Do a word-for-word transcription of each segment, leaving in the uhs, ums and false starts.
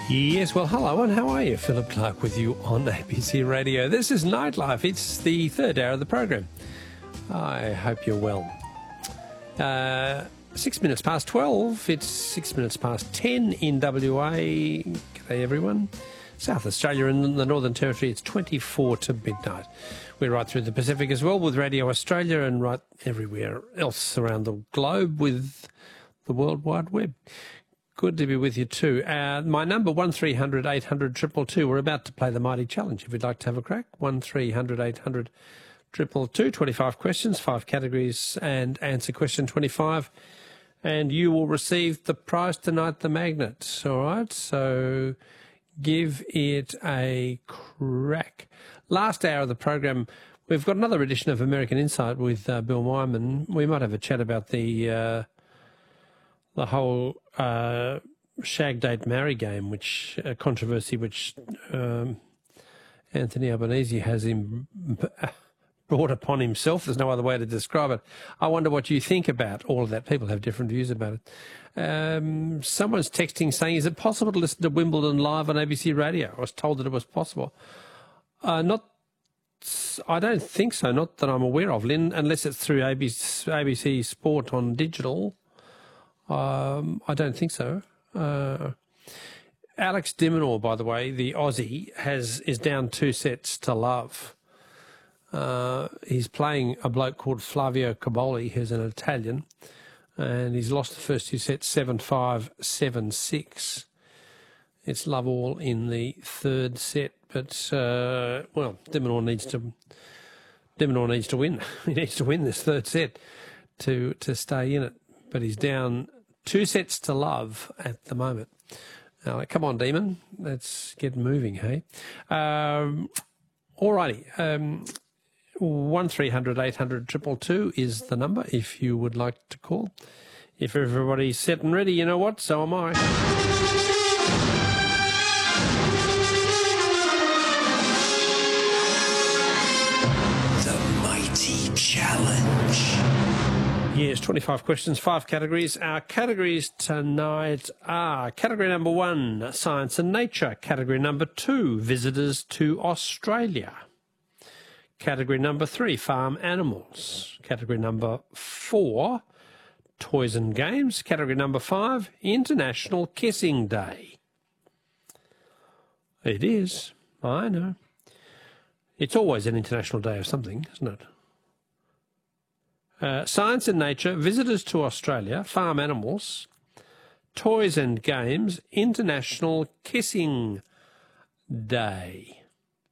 Yes, well, hello and how are you? Philip Clark with you on A B C Radio. This is Nightlife. It's the third hour of the program. I hope you're well. Uh, six minutes past twelve. It's six minutes past ten in W A. G'day, everyone. South Australia and the Northern Territory, it's twenty-four to midnight. We're right through the Pacific as well with Radio Australia and right everywhere else around the globe with the World Wide Web. Good to be with you too. Uh, my number, one three hundred eight hundred two two two. We're about to play the Mighty Challenge. If you'd like to have a crack, one three hundred eight hundred two two two. twenty-five questions, five categories, and answer question twenty-five. And you will receive the prize tonight, the magnet. All right, so give it a crack. Last hour of the program, we've got another edition of American Insight with uh, Bill Wyman. We might have a chat about the... Uh, the whole uh, shag, date, marry game, which uh, controversy which um, Anthony Albanese has him brought upon himself. There's no other way to describe it. I wonder what you think about all of that. People have different views about it. Um, someone's texting saying, is it possible to listen to Wimbledon live on A B C Radio? I was told that it was possible. Uh, not, I don't think so, not that I'm aware of, Lynn, unless it's through A B C, A B C Sport on digital. Um, I don't think so. Uh, Alex de Minaur, by the way, the Aussie, has is down two sets to love. Uh, he's playing a bloke called Flavio Cobolli, who's an Italian, and he's lost the first two sets seven five, seven six. It's love all in the third set, but, uh, well, de Minaur needs to, de Minaur needs to win. He needs to win this third set to, to stay in it, but he's down two sets to love at the moment. Now, come on, Demon. Let's get moving, hey? Um, all righty. Um, one three hundred eight hundred two two two is the number if you would like to call. If everybody's set and ready, you know what? So am I. The Mighty Challenge. Yes, twenty-five questions, five categories. Our categories tonight are category number one, science and nature. Category number two, visitors to Australia. Category number three, farm animals. Category number four, toys and games. Category number five, International Kissing Day. It is, I know. It's always an international day of something, isn't it? Uh, science and nature, visitors to Australia, farm animals, toys and games, International Kissing Day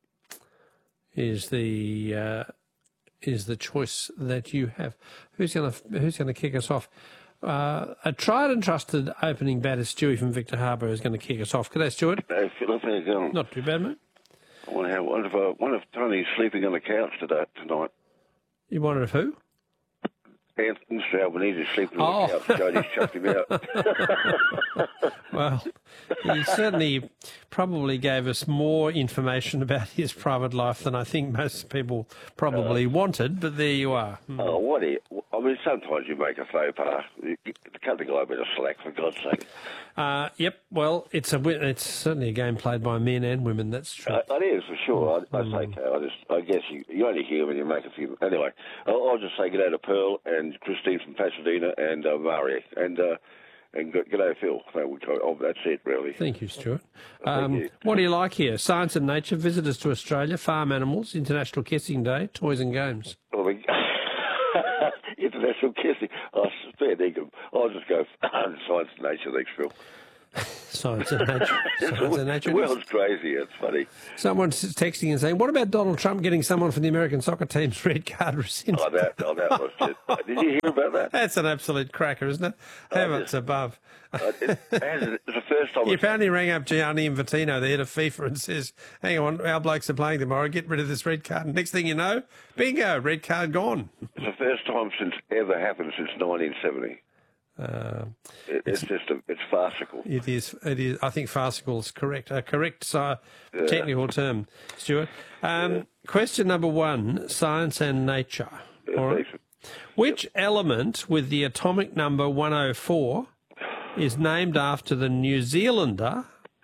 is the uh, is the choice that you have. Who's going to who's going to kick us off? Uh, a tried and trusted opening batter, Stewie from Victor Harbour, is going to kick us off. G'day, Stuart. Hey, Philip, how you going? Not too bad, mate. I wonder, how, wonder, if, uh, wonder if Tony's sleeping on the couch today, tonight. You wondered of who? Mister Albanese is sleeping Oh. on the couch. Jody's chucked him out. Well, he certainly probably gave us more information about his private life than I think most people probably uh, wanted, but there you are. Mm. Oh, what? Are you, I mean, sometimes you make a faux pas. You, you, cut the guy a bit of slack, for God's sake. Uh, yep, well, it's a it's certainly a game played by men and women, that's true. Uh, it is, for sure. I, I Mm. say, I just, I guess you, you only hear when you make a few. Anyway, I'll, I'll just say good day to Pearl and Christine from Pasadena and uh, Mari. And, uh, and good day, Phil. That would go, oh, that's it, really. Thank you, Stuart. Thank Um, you. What do you like here? Science and nature, visitors to Australia, farm animals, International Kissing Day, toys and games. Well, we, international kissing. Oh, fair dinkum. I'll just go science and nature, thanks, Phil. Science and nature. Science and nature. The world's crazy. It's funny. Someone's texting and saying, what about Donald Trump getting someone from the American soccer team's red card rescinded? Oh, that, oh, that was just... Did you hear about that? That's an absolute cracker, isn't it? Heavens above. Uh, it, it, it's the first time... He apparently rang up Gianni Infantino, the head of FIFA, and says, hang on, our blokes are playing tomorrow, get rid of this red card. And next thing you know, bingo, red card gone. It's the first time since ever happened since nineteen seventy. Uh, it, it's, it's just, a, it's farcical. It is, it is. I think farcical is correct, a correct uh, Yeah. technical term, Stuart. Um, Yeah. Question number one, science and nature. Yeah, All right. thanks. Which element with the atomic number one oh four is named after the New Zealander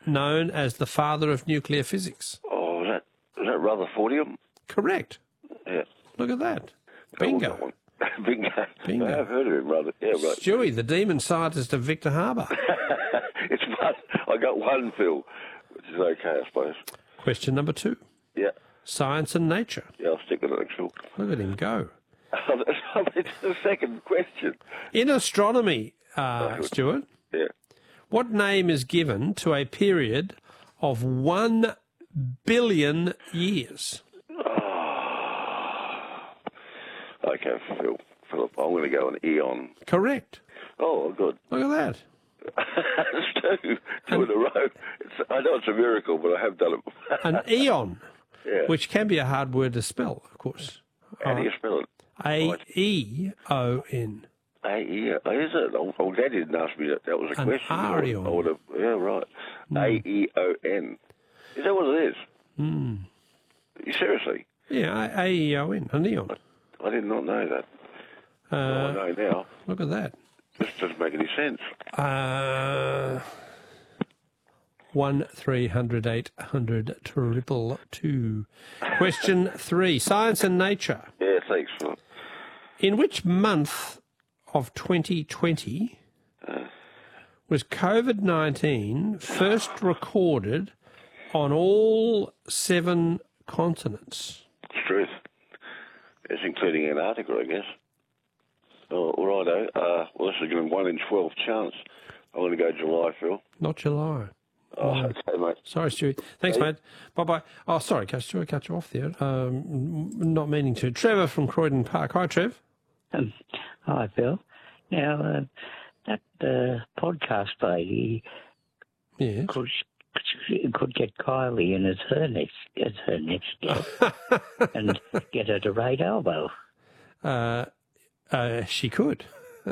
known as the father of nuclear physics? Oh, is that, is that Rutherfordium? Correct. Yeah. Look at that. That was Bingo. that one. Bingo. Bingo. I have heard of him, rather. Yeah, right. Stewie, the demon scientist of Victor Harbour. It's one. I got one, Phil, which is okay, I suppose. Question number two. Yeah. Science and nature. Yeah, I'll stick with it, Phil. Look at him go. It's the second question. In astronomy, uh, Stuart, Yeah. what name is given to a period of one billion years? Okay, Phil. Philip, I'm going to go an eon. Correct. Oh, good. Look at that. That's two, two in a row. It's, I know it's a miracle, but I have done it. An eon, Yeah. which can be a hard word to spell, of course. How do you spell it? A E O N. A E, is it? Oh, oh, Dad didn't ask me that. That was a An question. I would- Arion. I would have, yeah, right. Mm. A E O N. Is that what it is? Mm. Seriously? Yeah, A E O N, an eon. I did not know that. Uh, oh, I know now. Look at that. This doesn't make any sense. Uh, one three hundred eight hundred triple two. Question three. Science and nature. Yeah, thanks, Philip. In which month of twenty twenty was COVID nineteen first recorded on all seven continents? It's truth. It's including Antarctica, I guess. Oh, all righto. Uh, well, this is going to be one in twelve chance. I'm going to go July, Phil. Not July. Oh, okay, mate. Sorry, Stuart. Thanks, mate. Bye-bye. Oh, sorry, Stuart, cut you off there. Um, not meaning to. Trevor from Croydon Park. Hi, Trev. Um, hi, Phil. Now, uh, that uh, podcast lady Yes. could could get Kylie in as her next as her next guest and get her to rate Albo. Uh, uh, she could.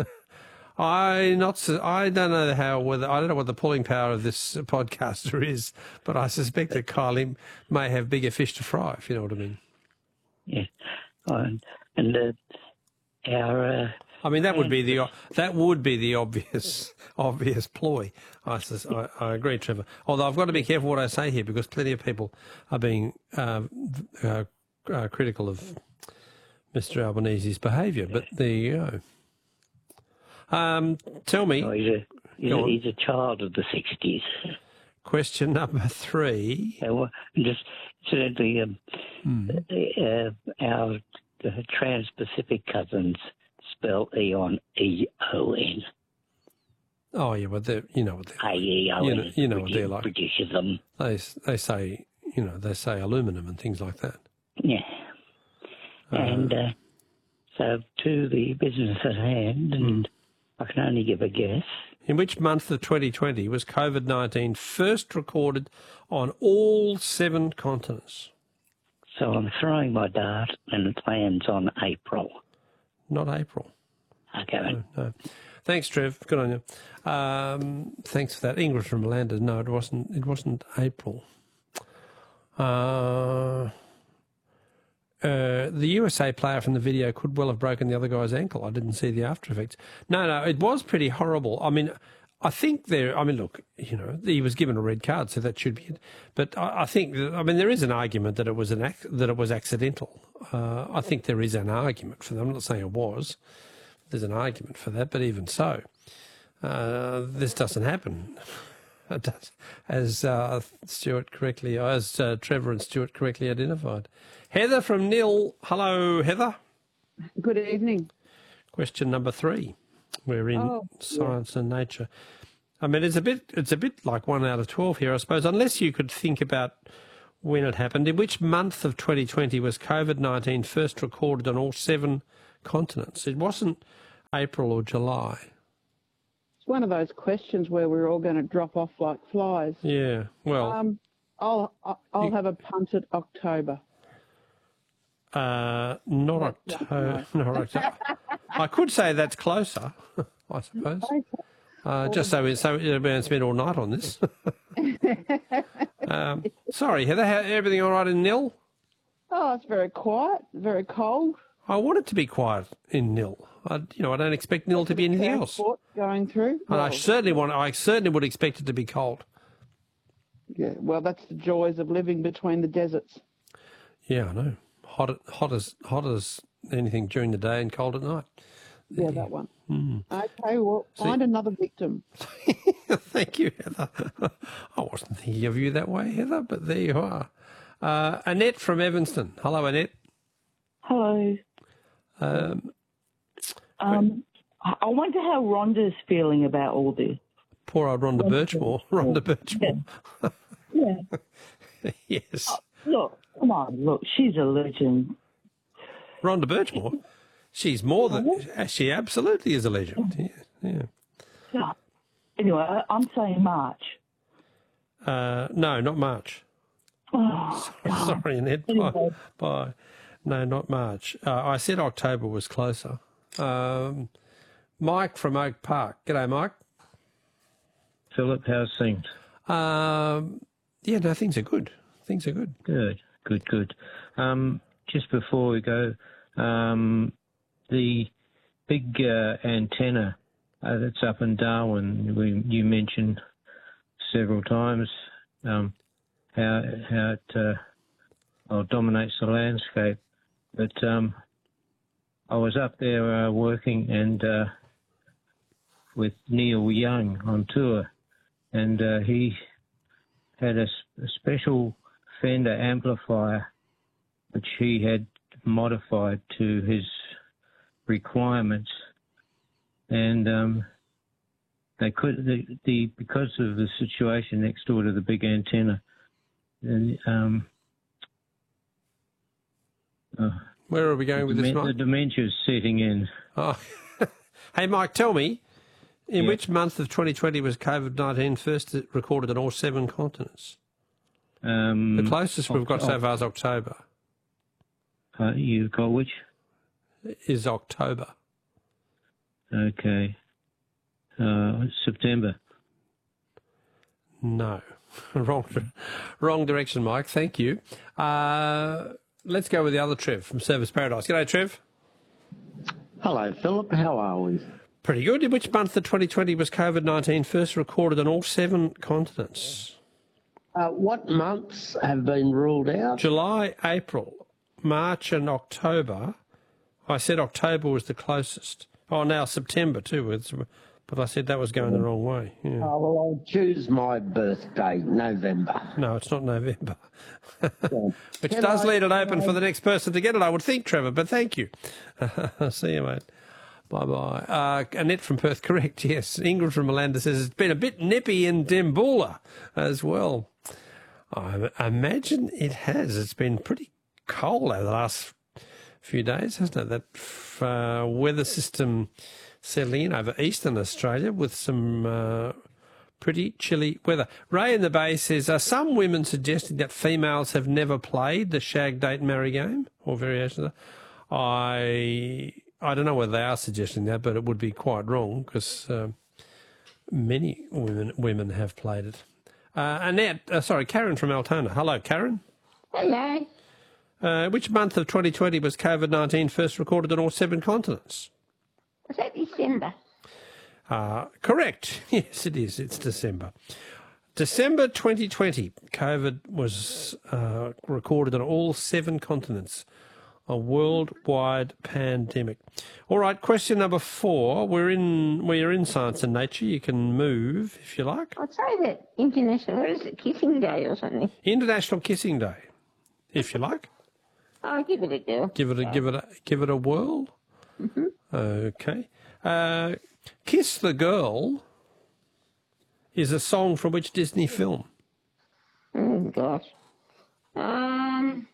I not. su- I don't know how. Whether I don't know what the pulling power of this podcaster is, but I suspect that Kylie may have bigger fish to fry. If you know what I mean. Yeah, and and uh, our. Uh, I mean, that would be the that would be the obvious obvious ploy. I, sus- I, I agree, Trevor. Although I've got to be careful what I say here because plenty of people are being uh, uh, uh, critical of Mister Albanese's behaviour. But there you go. Um, tell me. oh, he's a he's Go a, on. he's a child of the sixties. Question number three. So, uh, just incidentally, um, Hmm. uh, our uh, Trans-Pacific cousins spell Eon E O N. Oh yeah, well, they're- you know what they're A E O N. You know- you know what they're like. Britishism. they they say. You know, they say aluminium and things like that. Yeah. And uh, so to the business at hand, and I can only give a guess. In which month of twenty twenty was COVID nineteen first recorded on all seven continents? So I'm throwing my dart, and it lands on April. Not April. Okay. then. No. Thanks, Trev. Good on you. Um, thanks for that. Ingrid from Melanders. No, it wasn't. It wasn't April. Uh, uh, the U S A player from the video could well have broken the other guy's ankle. I didn't see the after effects. No, no, it was pretty horrible. I mean, I think there. I mean, look, you know, he was given a red card, so that should be it. But I, I think, that, I mean, there is an argument that it was an ac- that it was accidental. Uh, I think there is an argument for that. I'm not saying it was. There's an argument for that, but even so, uh, this doesn't happen. It does, as uh, Stuart correctly, as uh, Trevor and Stuart correctly identified. Heather from Nil. Hello, Heather. Good evening. Question number three. We're in Oh, science and nature. I mean, it's a bit, it's a bit like one out of twelve here, I suppose. Unless you could think about when it happened. In which month of twenty twenty was COVID nineteen first recorded on all seven continents? It wasn't April or July. It's one of those questions where we're all going to drop off like flies. Yeah. Well, Um, I'll I'll I'll have a punt at October. uh, not no, October. Not October. I could say that's closer, I suppose. Uh, just so we so we're going to spend all night on this. um, sorry, Heather. How, everything all right in Nil? Oh, it's very quiet, very cold. I want it to be quiet in Nil. I, you know, I don't expect Nil to be anything else. Transport going through. And I Well, certainly want. I certainly would expect it to be cold. Yeah, well, that's the joys of living between the deserts. Yeah, I know. Hot, hot as hot as anything during the day and cold at night. Yeah, that one. Mm. Okay, well, See, find another victim. Thank you, Heather. I wasn't thinking of you that way, Heather, but there you are. Uh, Annette from Evanston. Hello, Annette. Hello. Um, um, I wonder how Rhonda's feeling about all this. Poor old Rhonda, Rhonda Birchmore. Rhonda Birchmore. Yeah. yeah. Yes. Oh, look, come on, look, she's a legend. Rhonda Birchmore? She's more than... She absolutely is a legend. Yeah. yeah. yeah. Anyway, I'm saying March. Uh, no, not March. Oh, sorry, sorry, Annette. Bye. Bye. No, not March. Uh, I said October was closer. Um, Mike from Oak Park. G'day, Mike. Philip, how's things? Um, yeah, no, things are good. Things are good. Good, good, good. Um, just before we go, um, the big uh, antenna uh, that's up in Darwin, we, you mentioned several times um, how how it uh, well, dominates the landscape. But um, I was up there uh, working and uh, with Neil Young on tour, and uh, he had a, a special Fender amplifier which he had modified to his requirements, and um, they could the, the because of the situation next door to the big antenna. And, um, uh, Where are we going with this, Mike? The dementia's setting in. Oh, hey, Mike, tell me, in yeah. which month of twenty twenty was COVID nineteen first recorded on all seven continents? Um, the closest we've got so far is October. Uh, you've got which? Is October. Okay. Uh, September. No. wrong, wrong direction, Mike. Thank you. Uh, let's go with the other Trev from Service Paradise. G'day, Trev. Hello, Philip. How are we? Pretty good. In which month of twenty twenty was COVID nineteen first recorded on all seven continents? Uh, what months have been ruled out? July, April, March and October. I said October was the closest. Oh, now September too. It's, but I said that was going the wrong way. Yeah. Oh, well, I'll choose my birthday, November. No, it's not November. Yeah. Which Can does I, leave it open I... for the next person to get it, I would think, Trevor, but thank you. See you, mate. Bye-bye. Uh, Annette from Perth, correct, yes. Ingrid from Melanda says it's been a bit nippy in Dembula as well. I imagine it has. It's been pretty cold over the last few days, hasn't it? That uh, weather system settling in over eastern Australia with some uh, pretty chilly weather. Ray in the Bay says, are some women suggesting that females have never played the shag, date, marry game or variations of that? I, I don't know whether they are suggesting that, but it would be quite wrong because uh, many women women have played it. Uh, Annette, uh, sorry, Karen from Altona. Hello, Karen. Hello. Uh, which month of twenty twenty was COVID nineteen first recorded on all seven continents? Was that December? Uh, correct. Yes, it is. It's December. December twenty twenty, COVID was uh, recorded on all seven continents. A worldwide pandemic. All right, question number four. We're in we're in Science and Nature. You can move if you like. I'd say that International, what is it, Kissing Day or something? International Kissing Day, if you like. I'll give it a go. Give it a give it a give it a whirl. Mm-hmm. Okay. Uh, Kiss the Girl is a song from which Disney film? Oh gosh. Um.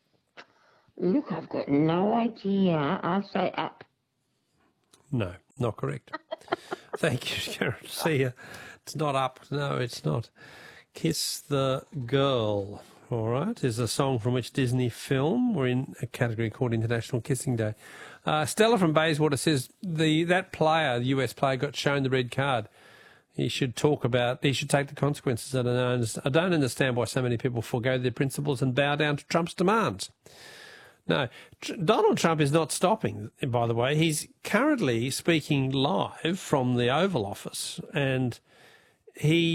Look, I've got no idea. I'll say Up. No, not correct. Thank you, Karen. See ya. It's not Up. No, it's not. Kiss the Girl, all right, is a song from which Disney film. We're in a category called International Kissing Day. Uh, Stella from Bayswater says the that player, the U S player, got shown the red card. He should talk about, he should take the consequences. I don't, I don't understand why so many people forego their principles and bow down to Trump's demands. No, Donald Trump is not stopping, by the way. He's currently speaking live from the Oval Office, and he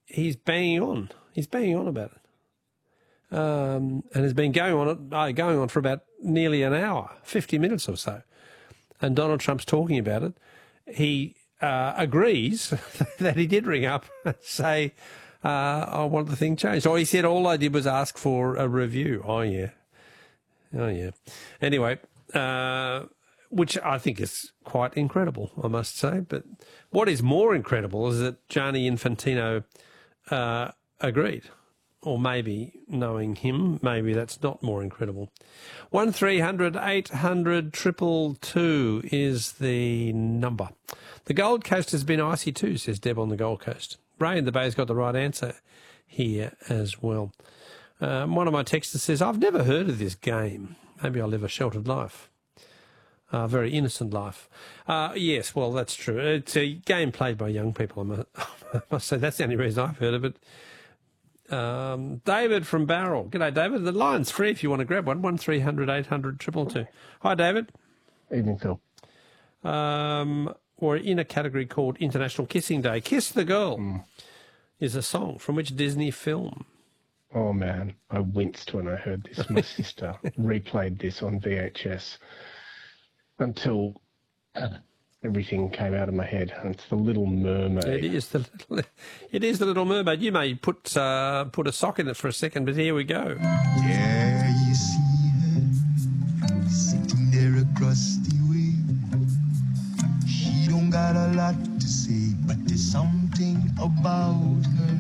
he's banging on. He's banging on about it, um, and has been going on uh, going on for about nearly an hour, fifty minutes or so. And Donald Trump's talking about it. He uh, agrees that he did ring up and say, uh, "I want the thing changed." Or he said, "All I did was ask for a review." Oh yeah, oh yeah. Anyway. Uh, which I think is quite incredible, I must say. But what is more incredible is that Gianni Infantino uh, agreed. Or maybe, knowing him, maybe that's not more incredible. one three hundred eight hundred two two two is the number. The Gold Coast has been icy too, says Deb on the Gold Coast. Ray in the Bay's got the right answer here as well. Um, one of my texters says, I've never heard of this game. Maybe I'll live a sheltered life. A uh, very innocent life. Uh, yes, well, that's true. It's a game played by young people, I must, I must say. That's the only reason I've heard of it. Um, David from Barrel. G'day, David. The line's free if you want to grab one. one three hundred eight hundred two two two. Hi, David. Evening, Phil. Um, we're in a category called International Kissing Day. Kiss the Girl mm. is a song from which Disney film? Oh, man. I winced when I heard this. My sister replayed this on V H S. Until uh, everything came out of my head, and it's The Little Mermaid. It is the little, it is the Little Mermaid. You may put uh, put a sock in it for a second, but here we go. Yeah, you see her sitting there across the way. She don't got a lot to say, but there's something about her,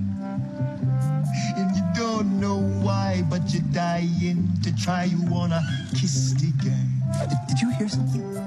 and you don't know why, but you're dying to try. You wanna kiss the girl. Did, did you hear something?